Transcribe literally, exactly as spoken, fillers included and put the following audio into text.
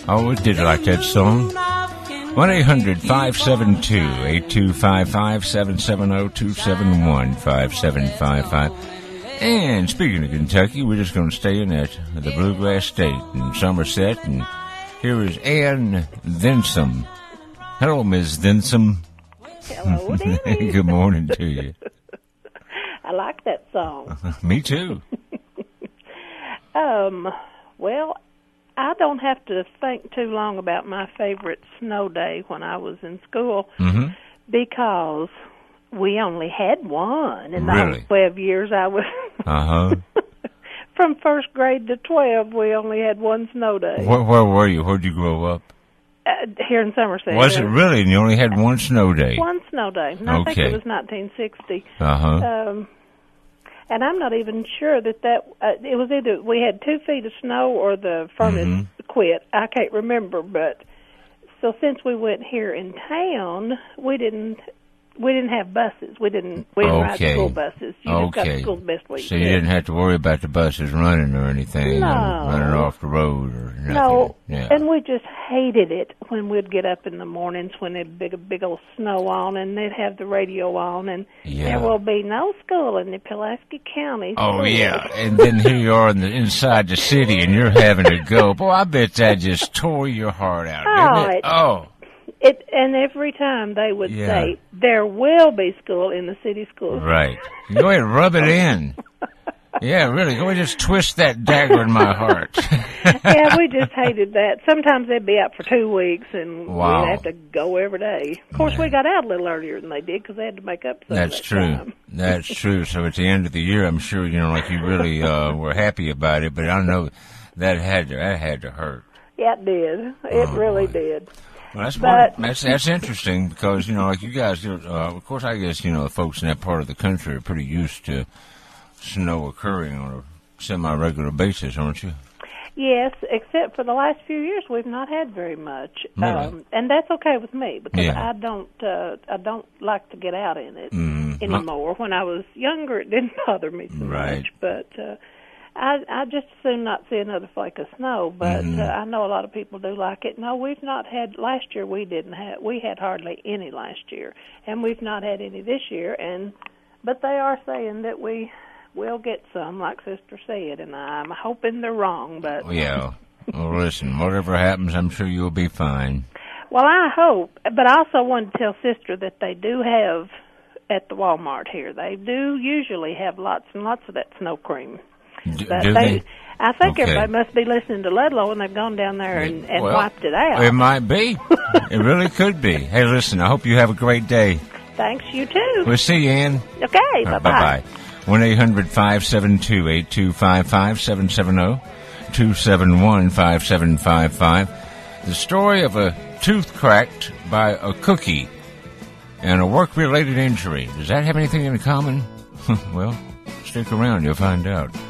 I always did like that song. one eight hundred five seven two eight two five five seven seven zero two seven one five seven five five. And speaking of Kentucky, we're just going to stay in at the Bluegrass State in Somerset. And here is Ann Thinsome. Hello, Miz Thinsome. Hello, Danny. Good morning to you. I like that song. Me too. um, well, I don't have to think too long about my favorite snow day when I was in school mm-hmm. because we only had one in the really? twelve years I was. Uh-huh. From first grade to twelve, we only had one snow day. Where, where were you? Where'd you grow up? Uh, here in Somerset. Was it really? And you only had one snow day? One snow day. And I okay. think it was nineteen sixty. Uh-huh. Um, and I'm not even sure that that, uh, it was either we had two feet of snow or the furnace mm-hmm. quit. I can't remember, but so since we went here in town, we didn't, we didn't have buses. We didn't, we didn't okay. ride school buses. You okay. just got to school the best week. So you didn't have to worry about the buses running or anything, no. and running off the road or nothing. No, yeah. And we just hated it when we'd get up in the mornings when there'd be a big old snow on and they'd have the radio on and yeah. there will be no school in the Pulaski County. Oh, school. Yeah, and then here you are in the, inside the city and you're having to go. Boy, I bet that just tore your heart out, oh, didn't it? it Oh, It, and every time they would yeah. say, there will be school in the city schools. Right. Go ahead and rub it in. Yeah, really. Go ahead and just twist that dagger in my heart. Yeah, we just hated that. Sometimes they'd be out for two weeks, and wow. we'd have to go every day. Of course, Man. we got out a little earlier than they did because they had to make up some That's of that true. time. That's true. So at the end of the year, I'm sure, you know, like you really uh, were happy about it, but I know that had to, that had to hurt. Yeah, it did. It oh, really boy. did. Well, that's, but, that's that's interesting because, you know, like you guys, you know, uh, of course, I guess, you know, the folks in that part of the country are pretty used to snow occurring on a semi-regular basis, aren't you? Yes, except for the last few years, we've not had very much, really? um, and that's okay with me because yeah. I don't, uh, I don't like to get out in it mm. anymore. When I was younger, it didn't bother me so right. much, but. Uh, I I just assume not see another flake of snow, but mm-hmm. uh, I know a lot of people do like it. No, we've not had last year. We didn't have. We had hardly any last year, and we've not had any this year. And but they are saying that we will get some, like Sister said, and I'm hoping they're wrong. But yeah, well, listen, whatever happens, I'm sure you'll be fine. Well, I hope, but I also wanted to tell Sister that they do have at the Walmart here. They do usually have lots and lots of that snow cream. Do, but do they, they? I think okay. everybody must be listening to Ludlow, and they've gone down there and, and well, wiped it out. It might be. It really could be. Hey, listen, I hope you have a great day. Thanks, you too. We'll see you, Ann. Okay, right, bye-bye. Bye-bye. one eight hundred five seven two eight two five five seven seven zero two seven one five seven five five. The story of a tooth cracked by a cookie and a work-related injury. Does that have anything in common? Well, stick around, you'll find out.